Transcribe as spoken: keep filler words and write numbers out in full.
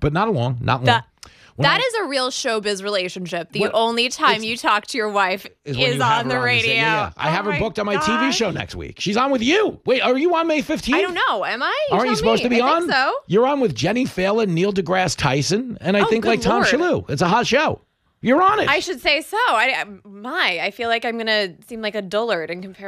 but not long, not long. That, When that I, is a real showbiz relationship. The What- onhave time you talk to your wife is is, when you have on her the radio. yeah, yeah. I Oh have her my booked on my T V gosh. show next week. She's on with you. Wait, are you on May fifteenth? I don't know. Am I? Aren't you tell supposed me. to be I on? think so. You're on with Jenny Phelan, Neil deGrasse Tyson, and I Oh, think good like Tom Lord. Shalhoub. It's a hot show. You're on it. I should say so. I, I- my, I feel like I'm going to seem like a dullard in comparison.